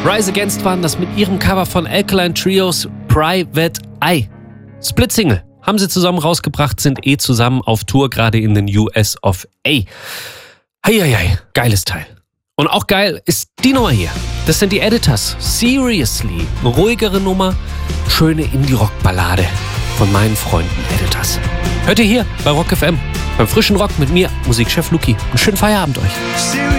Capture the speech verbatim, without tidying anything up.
Rise Against waren das mit ihrem Cover von Alkaline Trios Private Eye. Split-Single haben sie zusammen rausgebracht, sind eh zusammen auf Tour, gerade in den U S of A. Heieiei, geiles Teil. Und auch geil ist die Nummer hier. Das sind die Editors. Seriously. Eine ruhigere Nummer, schöne Indie-Rock-Ballade von meinen Freunden Editors. Hört ihr hier bei Rock F M. Beim frischen Rock mit mir, Musikchef Luki. Einen schönen Feierabend euch.